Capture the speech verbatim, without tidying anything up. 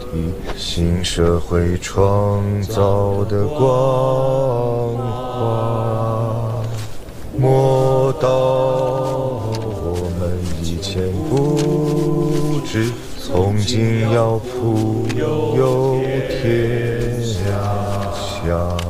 以新社会创造的光华。莫道我们以前不知，从今要普佑天下。